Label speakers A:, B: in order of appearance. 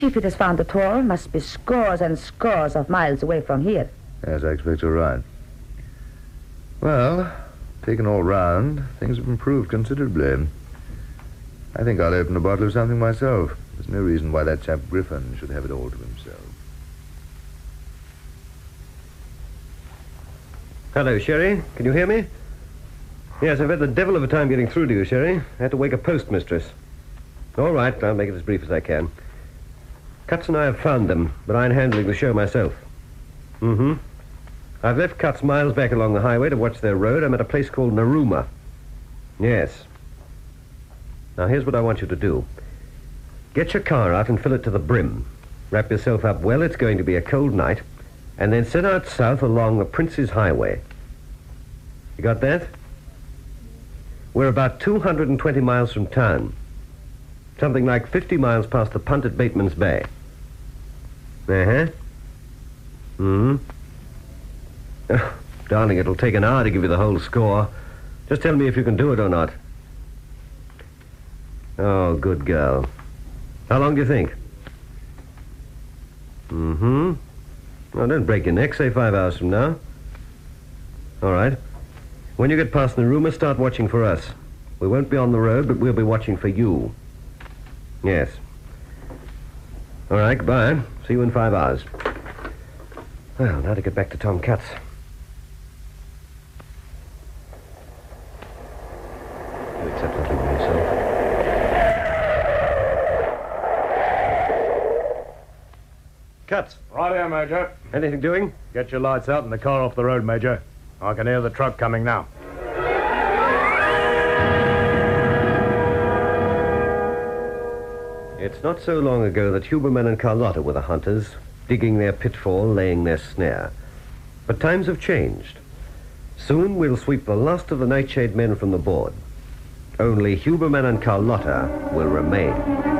A: If it has found the toll, must be scores and scores of miles away from here.
B: Yes, I expect you're right. Well, taken all round, things have improved considerably. I think I'll open a bottle of something myself. There's no reason why that chap Griffin should have it all to himself.
C: Hello, Sherry. Can you hear me? Yes, I've had the devil of a time getting through to you, Sherry. I had to wake a postmistress. All right, I'll make it as brief as I can. Cutts and I have found them, but I'm handling the show myself. Mm-hmm. I've left Cutts miles back along the highway to watch their road. I'm at a place called Naruma. Yes. Now, here's what I want you to do. Get your car out and fill it to the brim. Wrap yourself up well. It's going to be a cold night. And then set out south along the Prince's Highway. You got that? We're about 220 miles from town. Something like 50 miles past the punt at Bateman's Bay. Uh-huh. Hmm. Oh, darling, it'll take an hour to give you the whole score. Just tell me if you can do it or not. Oh, good girl. How long do you think? Mm-hmm. Well, don't break your neck. Say 5 hours from now. All right. When you get past Naruma, start watching for us. We won't be on the road, but we'll be watching for you. Yes. All right, goodbye. See you in 5 hours. Well, now to get back to Tom Cutts. You accept something for yourself? Cutts.
D: Right here, Major.
C: Anything doing?
D: Get your lights out and the car off the road, Major. I can hear the truck coming now.
C: It's not so long ago that Huberman and Carlotta were the hunters, digging their pitfall, laying their snare. But times have changed. Soon we'll sweep the last of the Nightshade men from the board. Only Huberman and Carlotta will remain.